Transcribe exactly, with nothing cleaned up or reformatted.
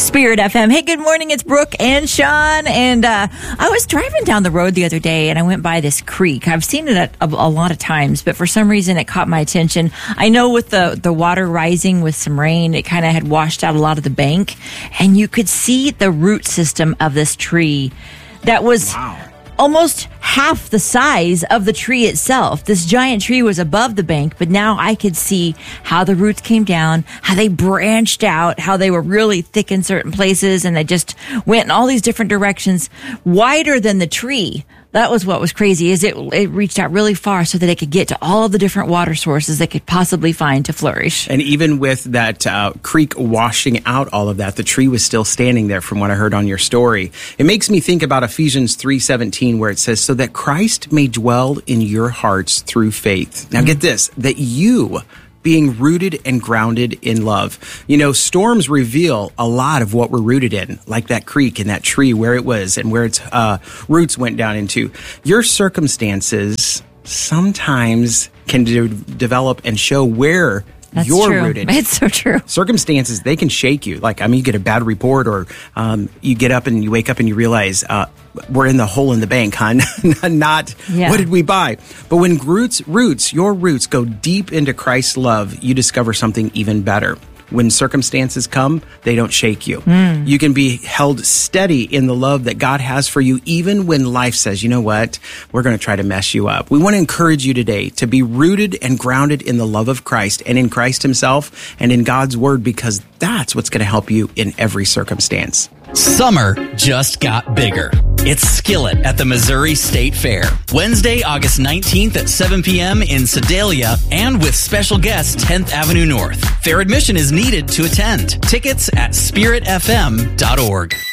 Spirit F M. Hey, good morning. It's Brooke and Sean. And uh, I was driving down the road the other day and I went by this creek. I've seen it a, a lot of times, but for some reason it caught my attention. I know with the, the water rising with some rain, it kind of had washed out a lot of the bank. And you could see the root system of this tree that was... Wow. Almost half the size of the tree itself. This giant tree was above the bank, but now I could see how the roots came down, how they branched out, how they were really thick in certain places, and they just went in all these different directions, wider than the tree. That was what was crazy, is it it reached out really far so that it could get to all of the different water sources they could possibly find to flourish. And even with that uh, creek washing out all of that, the tree was still standing there from what I heard on your story. It makes me think about Ephesians three seventeen, where it says, so that Christ may dwell in your hearts through faith. Now mm-hmm. get this, that you... being rooted and grounded in love. You know, storms reveal a lot of what we're rooted in, like that creek and that tree, where it was and where its uh, roots went down into. Your circumstances sometimes can de- develop and show where That's you're true. rooted. It's so true. Circumstances, they can shake you. Like, I mean, you get a bad report, or um, you get up and you wake up and you realize, uh, we're in the hole in the bank, huh? Not, yeah. What did we buy? But when roots, roots, your roots go deep into Christ's love, you discover something even better. When circumstances come, they don't shake you. Mm. You can be held steady in the love that God has for you, even when life says, you know what, we're going to try to mess you up. We want to encourage you today to be rooted and grounded in the love of Christ and in Christ himself and in God's word, because that's what's going to help you in every circumstance. Summer just got bigger. It's Skillet at the Missouri State Fair. Wednesday, August nineteenth at seven p.m. in Sedalia, and with special guest tenth Avenue North. Fair admission is needed to attend. Tickets at spirit f m dot org.